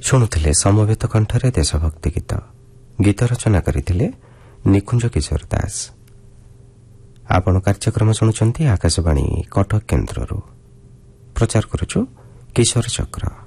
ଶୁଣୁଥିଲେ ସମବେତ କଣ୍ଠରେ ଦେଶଭକ୍ତି ଗୀତ। ଗୀତ ରଚନା କରିଥିଲେ ନିକୁଞ୍ଜ କିଶୋର ଦାସ। ଆପଣ କାର୍ଯ୍ୟକ୍ରମ ଶୁଣୁଛନ୍ତି ଆକାଶବାଣୀ କଟକ କେନ୍ଦ୍ରରୁ। ପ୍ରଚାର କରୁଛୁ କିଶୋର ଚକ୍ର।